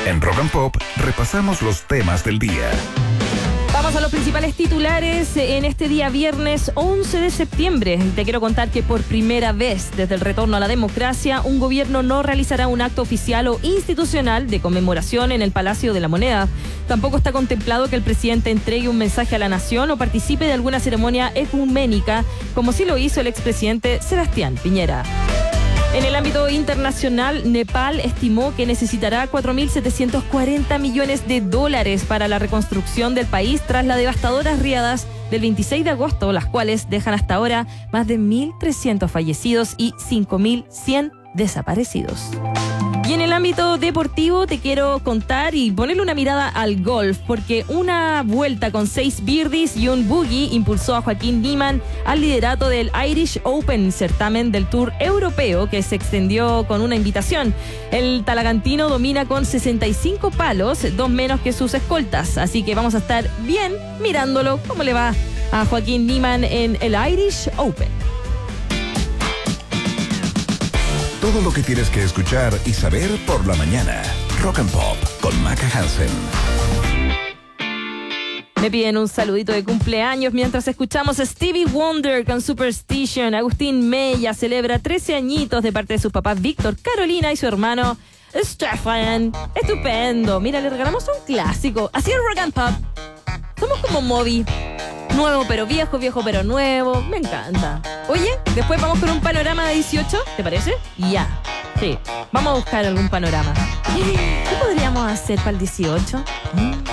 En Rock and Pop repasamos los temas del día. Vamos a los principales titulares en este día viernes 11 de septiembre. Te quiero contar que por primera vez desde el retorno a la democracia, un gobierno no realizará un acto oficial o institucional de conmemoración en el Palacio de la Moneda. Tampoco está contemplado que el presidente entregue un mensaje a la nación o participe de alguna ceremonia ecuménica, como sí lo hizo el expresidente Sebastián Piñera. En el ámbito internacional, Nepal estimó que necesitará 4.740 millones de dólares para la reconstrucción del país tras las devastadoras riadas del 26 de agosto, las cuales dejan hasta ahora más de 1.300 fallecidos y 5.100 desaparecidos. Y en el ámbito deportivo te quiero contar y ponerle una mirada al golf, porque una vuelta con 6 birdies y un bogey impulsó a Joaquín Niemann al liderato del Irish Open, certamen del Tour Europeo que se extendió con una invitación. El talagantino domina con 65 palos, 2 menos que sus escoltas, así que vamos a estar bien mirándolo cómo le va a Joaquín Niemann en el Irish Open. Todo lo que tienes que escuchar y saber por la mañana. Rock and Pop con Maca Hansen. Me piden un saludito de cumpleaños mientras escuchamos a Stevie Wonder con Superstition. Agustín Mella celebra 13 añitos de parte de sus papás Víctor, Carolina y su hermano Stefan. Estupendo. Mira, le regalamos un clásico. Así es Rock and Pop. Somos como Moby. Nuevo pero viejo, viejo pero nuevo. Me encanta. Oye, después vamos con un panorama de 18, ¿te parece? Ya. Sí. Vamos a buscar algún panorama. ¿Qué podríamos hacer para el 18?